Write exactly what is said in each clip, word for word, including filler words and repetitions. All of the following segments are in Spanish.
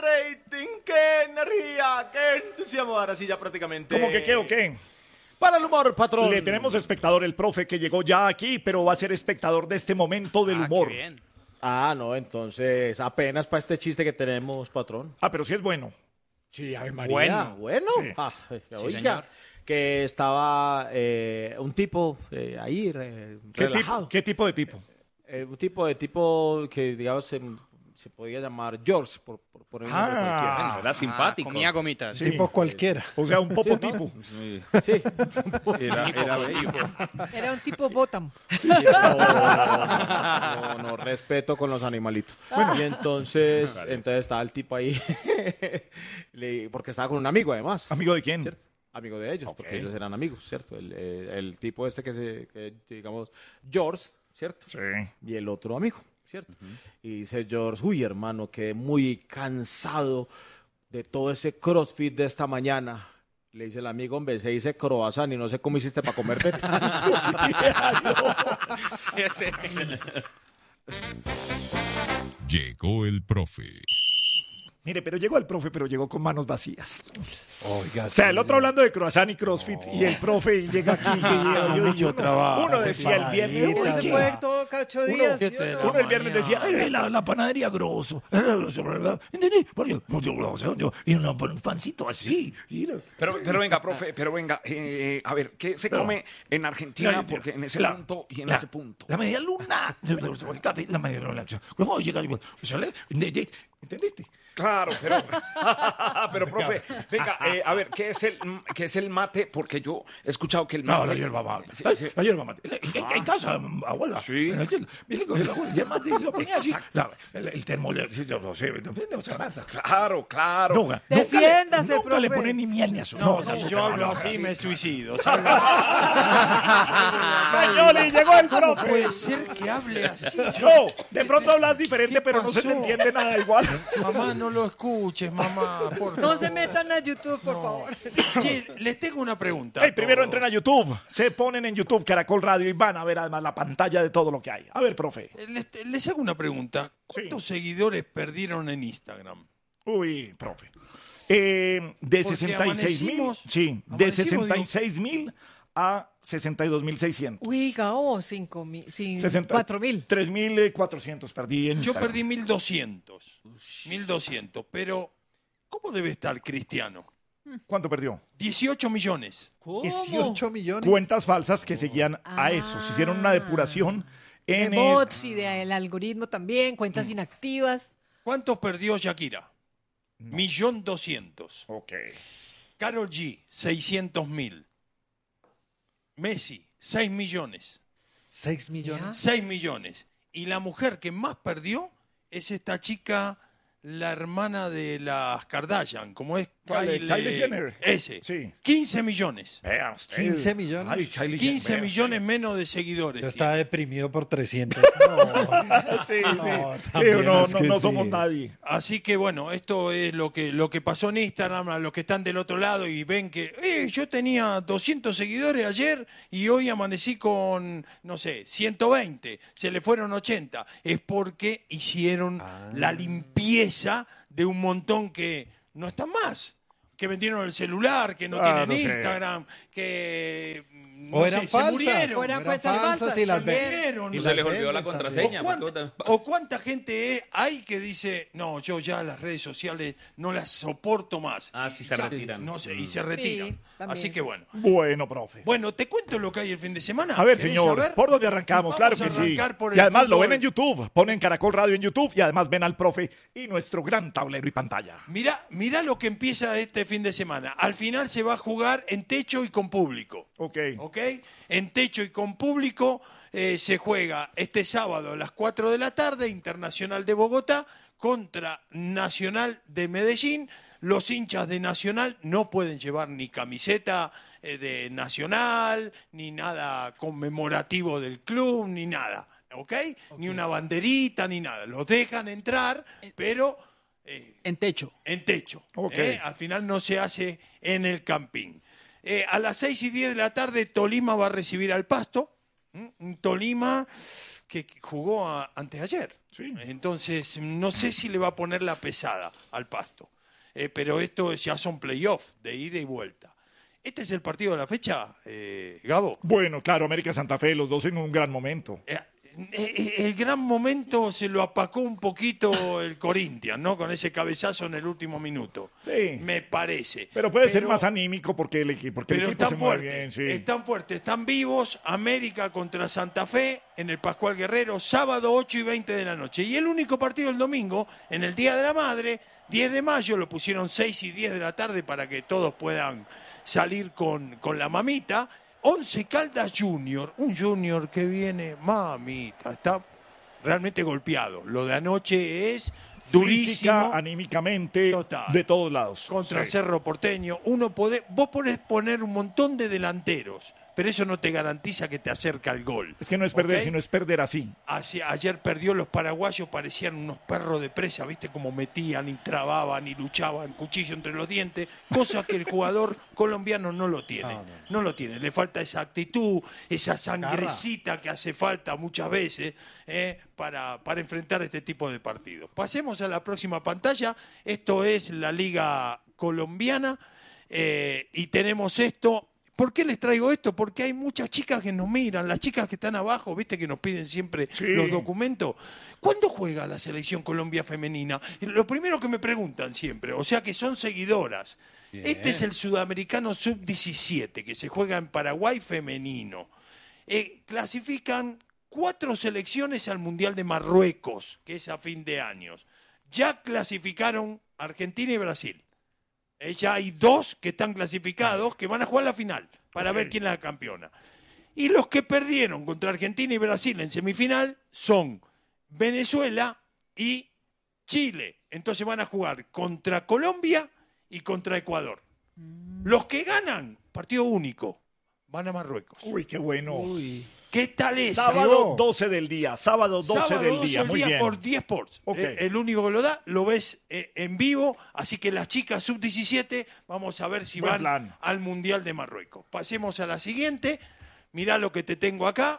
rating, qué energía, qué entusiasmo. Ahora sí, ya prácticamente. ¿Cómo que qué o qué? Para el humor, patrón. Le tenemos espectador, el profe, que llegó ya aquí, pero va a ser espectador de este momento del Ah, humor. qué bien. Ah, no, entonces apenas para este chiste que tenemos, patrón. Ah, pero sí es bueno. Sí, Ave María. Bueno. Bueno. Sí. Ah, Sí, oiga, señor. que estaba eh, un tipo eh, ahí re- ¿Qué relajado. tipo, ¿Qué tipo de tipo? Eh, un tipo de tipo que, digamos, se, se podía llamar George, por, por poner un nombre Ah. cualquiera. Bueno, era simpático. Ah, comía gomitas. Sí. Tipo cualquiera. O sea, un popo tipo. Sí. Sí. Era, era bello. Era un tipo bottom. No, no, no, respeto con los animalitos. Y entonces, entonces estaba el tipo ahí, le- porque estaba con un amigo además, ¿Amigo de quién? ¿cierto? Amigo de ellos, Ok. porque ellos eran amigos, ¿cierto? El, eh, el tipo este que se, que, digamos, George, ¿cierto? Sí. Y el otro amigo, ¿cierto? Y dice George, uy, hermano, quedé muy cansado de todo ese crossfit de esta mañana. Le dice el amigo, hombre, se dice croissant y no sé cómo hiciste para comerte tanto. Sí, sí. Llegó el profe. Mire, pero llegó el profe, pero llegó con manos vacías. Oiga, O sea, el otro hablando de croissant y crossfit y el profe llega aquí. y llega- yo- mucho uno- trabajo, Uno hacer decía el viernes. panaditas, "Uy, Se ¿qué?". puede todo cada ocho días. ¿qué ¿sí o te- no? Uno el viernes decía, "Ay, la, la panadería grosso. ¿Entendí? Porque yo- yo- Y un un pancito así. Mira. Pero, pero venga, profe, pero venga, eh, a ver, ¿qué se Pero- come en Argentina? Claro, Porque en ese la- punto y en la- ese punto. La media luna. El café, la media luna. ¿Cómo llega? ¿Entendiste? Claro, pero, pero profe, venga, eh, a ver, ¿qué es el qué es el mate? Porque yo he escuchado que el mate. No, la hierba mate. Sí, La, sí. la hierba mate. En, en- en casa, abuela. Sí. En el cielo. Mire, coge la abuela, ya mate y lo ponía así. La- El, el termo, le- sí, yo lo sé. No se mata. Claro, claro. Nunca, Defiéndase, nunca, le, nunca le profe. pone ni miel ni azúcar. No, No, si no, yo no, hablo no, así me suicido. Cañoli, llegó el profe. Puede ser que hable así. No, de pronto hablas diferente, ¿Qué pero no se te pasó? entiende nada igual. Mamá, no lo escuches, mamá, por No favor. se metan a YouTube, por favor. Che, les tengo una pregunta. Hey, a primero todos. entren a YouTube, se ponen en YouTube Caracol Radio y van a ver además la pantalla de todo lo que hay. A ver, profe. Eh, Les, les hago una pregunta. ¿Cuántos seguidores perdieron en Instagram? Uy, profe. Eh, de Porque sesenta y seis mil, amanecimos- sí, de amanecimos, sesenta y seis mil a sesenta y dos mil seiscientos. Uy, oh, cinco mil, sí, sesenta cuatro mil. tres mil cuatrocientos perdí en Yo Instagram. perdí mil doscientos. mil doscientos. Pero, ¿cómo debe estar Cristiano? ¿Cuánto perdió? dieciocho millones. dieciocho millones. Cuentas falsas que seguían a eso. Se hicieron una depuración De en el- bots y del algoritmo también, cuentas inactivas. ¿Cuánto perdió Shakira? Millón doscientos. Ok. Karol G, seiscientos mil. Messi, seis millones. seis millones. seis millones. Y la mujer que más perdió es esta chica, la hermana de las Kardashian, como es ¿Cuál es? Kylie Jenner. Ese. Sí. quince millones. Vea usted. quince millones. Ay, Kylie quince Jenner. millones menos de seguidores. Yo estaba deprimido por trescientos. No, Sí, sí. No, Sí, también no, es no, que no sí. somos nadie. Así que bueno, esto es lo que, lo que pasó en Instagram, a los que están del otro lado y ven que eh, yo tenía doscientos seguidores ayer y hoy amanecí con, no sé, ciento veinte, se le fueron ochenta. Es porque hicieron Ah. la limpieza de un montón que no están más, que vendieron el celular, que no Ah, tienen no sé. Instagram, que no O sé, eran se falsas. murieron. O eran eran cuentas falsas falsas y las también. Murieron. Y No las se les olvidó la venden contraseña. ¿O pues, cuánta, ¿cómo te- o cuánta gente hay que dice, no, yo ya las redes sociales no las soporto más? Ah, sí, se Ya, retiran. No sé, y se retiran. Sí, también. Así que bueno. Bueno, profe. Bueno, te cuento lo que hay el fin de semana. A ver, ¿Querés señor, saber? ¿por dónde arrancamos? Vamos Claro a que sí. arrancar por Y el además lo fútbol. ven en YouTube. Ponen Caracol Radio en YouTube y además ven al profe y nuestro gran tablero y pantalla. Mirá, mirá lo que empieza este fin de semana. Al final se va a jugar en techo y con público. Ok. ¿Ok? En techo y con público eh, se juega este sábado a las cuatro de la tarde, Internacional de Bogotá contra Nacional de Medellín. Los hinchas de Nacional no pueden llevar ni camiseta eh, de Nacional, ni nada conmemorativo del club, ni nada. ¿Ok? Ni una banderita, ni nada. Los dejan entrar, pero eh, En techo. en techo. Ok. ¿eh? Al final no se hace en el camping. Eh, a las seis y diez de la tarde, Tolima va a recibir al Pasto. ¿m? Un Tolima que jugó a, antes de ayer. Sí. Entonces, no sé si le va a poner la pesada al Pasto. Eh, pero esto ya son playoffs de ida y vuelta. ¿Este es el partido de la fecha, eh, Gabo? Bueno, claro, América Santa Fe, los dos en un gran momento. Eh, eh, el gran momento se lo apacó un poquito el Corinthians, ¿no? Con ese cabezazo en el último minuto. Sí. Me parece. Pero puede ser más anímico porque el, equi- porque el Pero equipo están se mueve fuertes, bien. Sí. están fuertes, están vivos. América contra Santa Fe en el Pascual Guerrero, sábado ocho y veinte de la noche. Y el único partido el domingo, en el Día de la Madre, diez de mayo, lo pusieron seis y diez de la tarde para que todos puedan salir con, con la mamita. Once Caldas Junior, un Junior que viene, mamita, está realmente golpeado. Lo de anoche es durísimo. Física, anímicamente, Total. de todos lados. Contra Sí. Cerro Porteño, uno puede, vos podés poner un montón de delanteros, pero eso no te garantiza que te acerca al gol. Es que no es perder, ¿Ok? sino es perder así. Así- ayer perdió, los paraguayos parecían unos perros de presa, ¿viste? Como metían y trababan y luchaban, cuchillo entre los dientes, cosa que el jugador colombiano no lo tiene. No, no. No lo tiene, le falta esa actitud, esa sangrecita que hace falta muchas veces eh, para, para enfrentar este tipo de partidos. Pasemos a la próxima pantalla. Esto es la Liga Colombiana eh, y tenemos esto. ¿Por qué les traigo esto? Porque hay muchas chicas que nos miran, las chicas que están abajo, viste que nos piden siempre Sí. los documentos. ¿Cuándo juega la selección Colombia femenina? Lo primero que me preguntan siempre, o sea que son seguidoras. Bien. Este es el sudamericano sub diecisiete que se juega en Paraguay femenino. Eh, clasifican cuatro selecciones al Mundial de Marruecos, que es a fin de años. Ya clasificaron Argentina y Brasil. Eh, ya hay dos que están clasificados que van a jugar la final para Ok. ver quién es la campeona. Y los que perdieron contra Argentina y Brasil en semifinal son Venezuela y Chile. Entonces van a jugar contra Colombia y contra Ecuador. Los que ganan, partido único, van a Marruecos. Uy, qué bueno. ¿Qué tal esa? Sábado doce del día, sábado doce Sábado del doce día, del muy día bien. por diez Sports. Ok. Eh, el único que lo da, lo ves eh, en vivo, así que las chicas sub diecisiete, vamos a ver si Buen van plan. al Mundial de Marruecos. Pasemos a la siguiente, mirá lo que te tengo acá.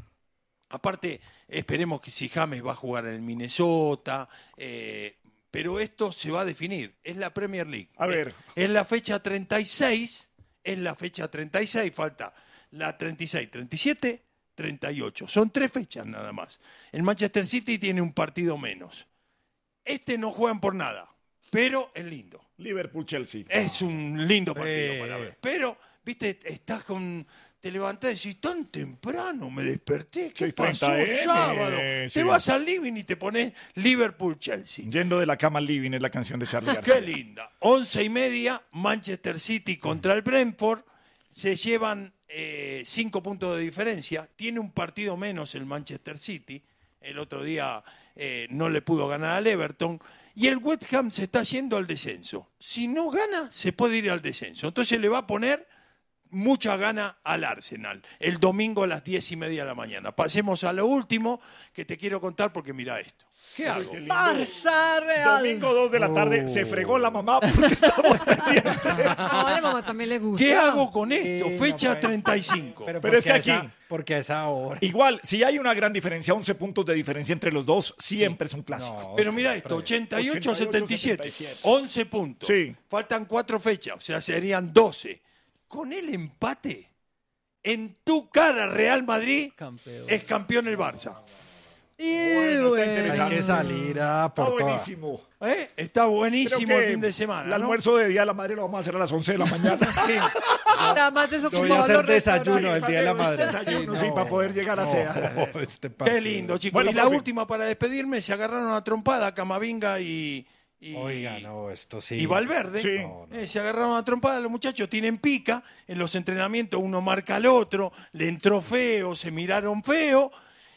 Aparte, esperemos que si James va a jugar en el Minnesota, eh, pero esto se va a definir, es la Premier League. A ver. Es, es la fecha treinta y seis, es la fecha treinta y seis, falta la treinta y seis, treinta y siete, treinta y ocho. Son tres fechas nada más. El Manchester City tiene un partido menos. Este no juegan por nada, pero es lindo. Liverpool-Chelsea. Es un lindo partido Eh. para ver. Pero, viste, estás con... Te levantás y decís, tan temprano me desperté. ¿Qué seis pasó treinta eme, sábado? sí. Te vas al living y te pones Liverpool-Chelsea. Yendo de la cama al living es la canción de Charlie Qué García. linda. Once y media, Manchester City contra el Brentford. Se llevan eh, cinco puntos de diferencia. Tiene un partido menos el Manchester City. El otro día eh, no le pudo ganar al Everton. Y el West Ham se está yendo al descenso. Si no gana, se puede ir al descenso. Entonces le va a poner mucha gana al Arsenal. El domingo a las diez y media de la mañana. Pasemos a lo último que te quiero contar porque mira esto. ¿Qué hago? Barça Real. Domingo dos de la tarde, Oh. se fregó la mamá porque estamos pendientes. No, a la mamá también le gusta. ¿Qué hago con esto? Sí, no Fecha puede. treinta y cinco. Pero, Pero es porque que a aquí- esa- porque a esa hora. Igual, si hay una gran diferencia, once puntos de diferencia entre los dos, siempre es un clásico. No, Pero sí, mira esto, pero- ochenta y ocho a setenta y siete. setenta y siete. once puntos. Sí. Faltan cuatro fechas, o sea, serían doce. Con el empate, en tu cara Real Madrid Campeón. es campeón el Barça. Y Bueno, está bueno. Hay interesante. que salir a Está por todas. buenísimo. ¿Eh? Está buenísimo Creo que el fin de semana. El ¿no? almuerzo de Día de la Madre lo vamos a hacer a las once de la mañana. Nada más desocupado Voy a hacer los desayuno restaurantes. el día de la madre. Desayuno, sí, para poder llegar a no, sea. este Qué partido. lindo, chicos. Bueno, y la profe. última para despedirme, se agarraron a trompada Camavinga y, y, Oiga, no, esto sí. y Valverde. Sí. No, no. Eh, se agarraron a trompada, los muchachos tienen pica, en los entrenamientos uno marca al otro, le entró feo, se miraron feo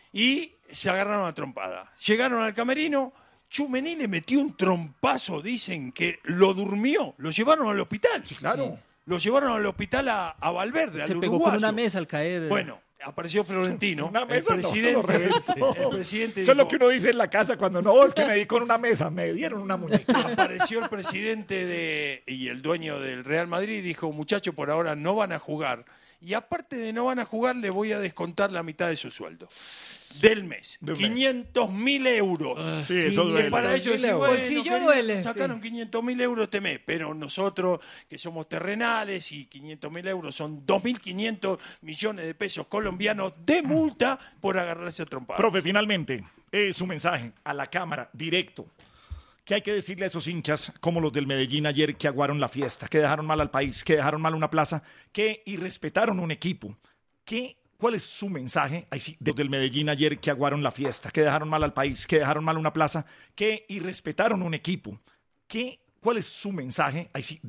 y se agarraron a trompada. Llegaron al camerino, Tchouaméni le metió un trompazo, dicen que lo durmió, lo llevaron al hospital. Claro. Lo llevaron al hospital a, a Valverde, al Se pegó uruguayo. con una mesa al caer. Bueno, apareció Florentino, Una el mesa no, presidente. lo reventó. el presidente Eso es lo dijo- que uno dice en la casa cuando no, es que me di con una mesa, me dieron una muñeca. apareció el presidente de, y el dueño del Real Madrid y dijo, muchachos, por ahora no van a jugar. y aparte de no van a jugar, le voy a descontar la mitad de su sueldo del mes. Del mes. quinientos mil euros. Sí, eso Y duele. para ellos decir, El bueno, bolsillo querido, duele, sacaron sí. quinientos mil euros este mes, pero nosotros que somos terrenales y quinientos mil euros son dos mil quinientos millones de pesos colombianos de multa por agarrarse a trompadas. Profe, finalmente, eh, su mensaje a la cámara, directo. ¿Qué hay que decirle a esos hinchas como los del Medellín ayer que aguaron la fiesta, que dejaron mal al país, que dejaron mal una plaza, que irrespetaron un equipo? ¿Qué, ¿Cuál es su mensaje Ay, sí, de los del Medellín ayer que aguaron la fiesta, que dejaron mal al país, que dejaron mal una plaza, que irrespetaron un equipo? ¿Qué, ¿Cuál es su mensaje Ay, sí, de